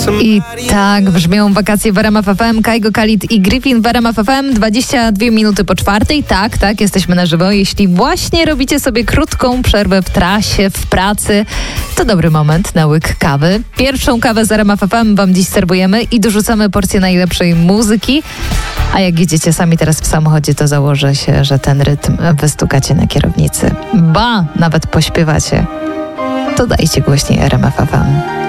I tak brzmią wakacje w RMF FM. Kaigo Khalid i Griffin w RMF FM. 22 minuty po 4:00. Tak, jesteśmy na żywo. Jeśli właśnie robicie sobie krótką przerwę w trasie, w pracy, to dobry moment na łyk kawy. Pierwszą kawę z RMF FM wam dziś serwujemy i dorzucamy porcję najlepszej muzyki. A jak jedziecie sami teraz w samochodzie, to założę się, że ten rytm wystukacie na kierownicy. Ba, nawet pośpiewacie. To dajcie głośniej RMF FM.